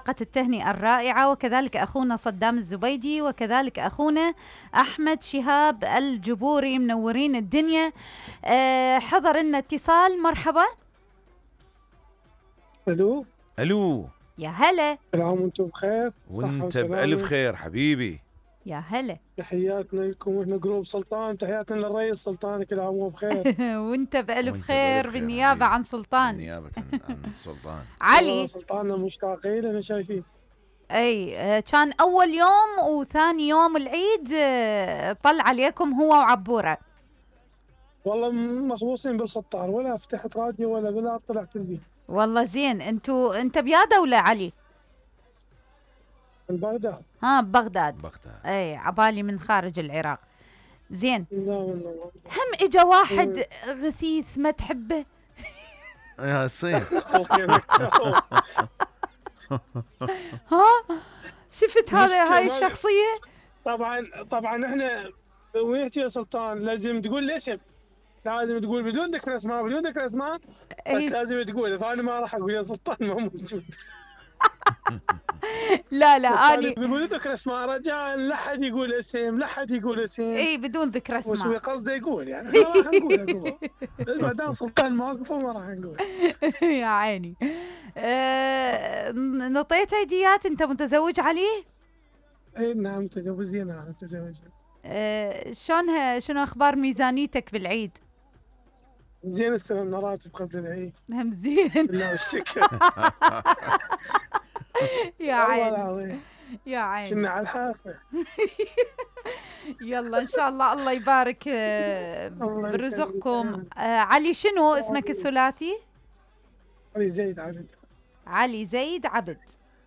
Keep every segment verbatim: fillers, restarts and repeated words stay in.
باقة التهنئة الرائعة، وكذلك أخونا صدام الزبيدي، وكذلك أخونا أحمد شهاب الجبوري، منورين الدنيا. أه حضر لنا اتصال. مرحبا. الو الو، يا هلا. كل عام وانتم بخير، صحة وانت بألف وسلامة. خير حبيبي. يا هلا. تحياتنا لكم، واحنا جروب سلطان، تحياتنا للرئيس سلطان، كل عام وهو بخير. وانت بألف وانت خير بألف خير بالنيابة حبيبي. عن سلطان. بالنيابة عن السلطان. علي. والله سلطاننا مشتاقين لنا شايفين. اي آه، كان اول يوم وثاني يوم العيد آه، طلع عليكم هو وعبورة. والله مخبوصين بالخطار، ولا فتحت راديو ولا بلا طلعت البيت. والله زين. انتو انت بيا دولة علي؟ من بغداد. ها ببغداد. بغداد. اي عبالي من خارج العراق. زين. لا والله. هم اجا واحد غثيث ما تحبه. يا صين. ها شفت هذا مشكلة هاي ما- الشخصية؟ طبعا طبعا احنا وين يا سلطان لازم تقول الاسم، لازم تقول بدون ذكر اسماء، بدون ذكر اسماء، بس أي. لازم تقول، فانا ما راح اقول يا سلطان ما موجود. لا لا اني اني بدون ذكر اسماء رجاء، لا حد يقول اسم، لا حد يقول اسم. اي بدون ذكر وسوي اسماء. قصده يقول، يعني احنا راح نقول اقوى ما دام سلطان موقفه ما راح نقول. يا عيني. آه، نطيت ايديات. انت متزوج علي؟ اي نعم متزوجين، نعم متزوجين. آه، شلونها؟ شنو اخبار ميزانيتك بالعيد؟ زين استلمنا راتب قبل العيد. هم زين. بالله والشكر. يا والله عيني العظيم يا عيني. كنا على الحافه. يلا ان شاء الله الله يبارك آه، الله برزقكم. يسلمك. آه، علي شنو اسمك الثلاثي؟ علي زيد عبد. علي زيد عبد.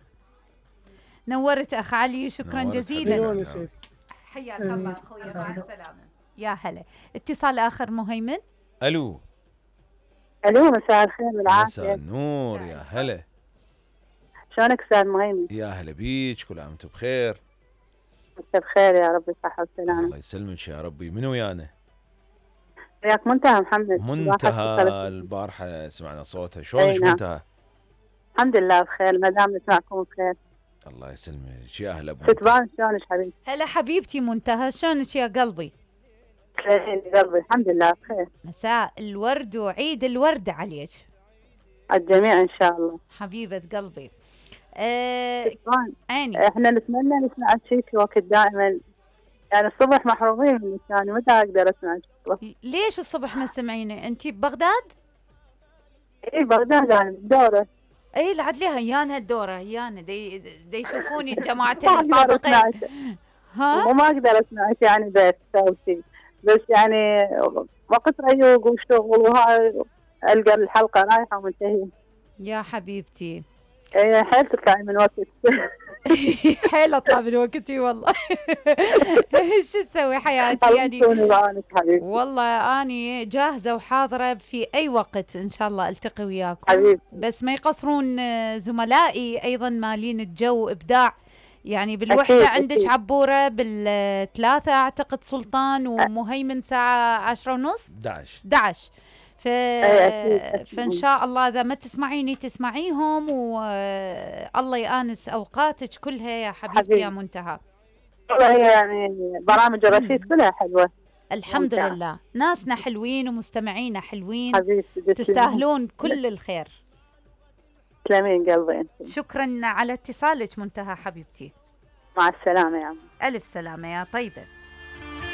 نورت اخ علي، شكرا نورت جزيلا. حبيبي. مليون سيف. حياك الله اخويا، مع السلامه. يا هلا. اتصال اخر. مهيمن. الو. الو مساء الخير مساء والعافيه. النور، يا هلا. شلونك استاذ مهيمن؟ يا هلا بيك، كل عام وانت بخير. انت بخير يا رب، صحه وسلامه. الله يسلمك يا ربي. من ويانا؟ وياك منتهى محمد. منتهى. البارحة سمعنا صوتها، شلونك نعم. منتهى؟ الحمد لله بخير، ما دام نسمعكم بخير. الله يسلمك يا اهلا ابو ستبان شلونك حبيبي؟ هلا حبيبتي منتهى، شلونك يا قلبي؟ تسلمين قلبي، الحمد لله بخير. مساء الورد وعيد الورد عليك. الجميع ان شاء الله. حبيبة قلبي. آه ستبان عيني. احنا نتمنى نسمع شيء وقت دائما، يعني الصبح محرومين من الثاني، متى اقدر اسمع الصبح؟ ليش الصبح ما سمعيني؟ انتي ببغداد؟ اي بغداد يعني بالدوره. اي لعد ليها ايانا الدوره، ايانا دي, دي يشوفوني جماعة ما اقدر الطابقين. اسمع ها؟ وما اقدر اسمعك يعني بس او شيء، بس يعني وقت ريوق وشغل وهاي القى الحلقه رايحه ومنتهيه. يا حبيبتي. ايه حيل تطلعي من وقت. حيل اطلع من وقتي والله. شو تسوي حياتي يعني؟ خلصوني بعانك حبيبتي. والله اني جاهزه وحاضره في اي وقت ان شاء الله التقي وياكم. حبيبتي. بس ما يقصرون آه، زملائي ايضا مالين الجو ابداع. يعني بالوحده أكيد عندك أكيد. عبوره، بالثلاثه اعتقد سلطان ومهيمن ساعه عشرة ونص احد عشر. احد عشر. ف... أكيد أكيد. فان شاء الله اذا ما تسمعيني تسمعيهم، والله يانس اوقاتك كلها يا حبيبتي حبيبي. يا منتهى. والله يعني برامج الرشيد كلها حلوه. الحمد ممتع. لله، ناسنا حلوين ومستمعينا حلوين. حبيبتي تستاهلون كل الخير. تسلمين قلبي انت. شكرا على اتصالك منتهى حبيبتي. مع السلامه يا عم. ألف سلامة يا طيبة.